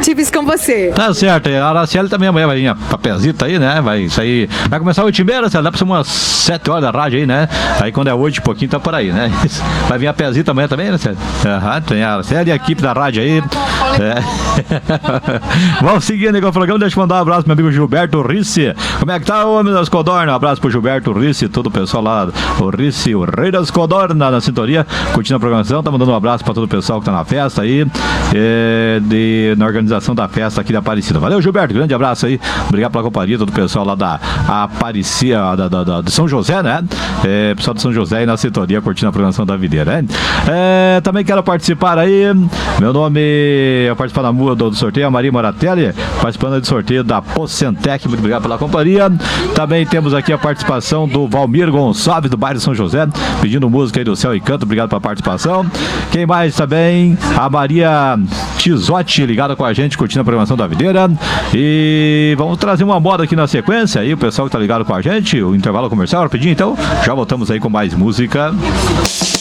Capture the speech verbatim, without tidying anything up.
compatíveis com você. Tá certo, a Araceli também amanhã vai vir a papelzita aí, né? Vai sair. Vai começar o timbre, Araceli, dá pra ser umas sete horas da rádio aí, né? Aí quando é oito e pouquinho tá por aí, né? Vai vir a pezita amanhã também, Araceli? Aham, tem a Araceli e a equipe da rádio aí. É. Vamos seguindo aí com o programa, deixa eu mandar um abraço pro meu amigo Gilberto Risse. Como é que tá, homem das Codornas? Um abraço pro Gilberto Risse, todo o pessoal lá, o Risse, o rei das Codornas, na sintonia, curtindo a programação, tá mandando um abraço pra todo o pessoal que tá na festa aí, é, de, na organização da festa aqui da Aparecida. Valeu, Gilberto, grande abraço aí, obrigado pela companhia, todo o pessoal lá da Aparecida, da, da, da, de São José, né? É, pessoal de São José aí na sintonia, curtindo a programação da Videira, né? É, também quero participar aí, meu nome é participar da MUA do, do sorteio, a Maria Moratelli, participando do sorteio da Pocentec, muito obrigado pela companhia. Também temos aqui a participação do Valmir Gonçalves, do bairro de São José, pedindo música aí do Céu e Canto, obrigado pela participação. Quem mais também? A Maria Tizotti, ligada com a gente, curtindo a programação da Videira. E vamos trazer uma moda aqui na sequência, aí o pessoal que tá ligado com a gente, o intervalo comercial, rapidinho, então já voltamos aí com mais música.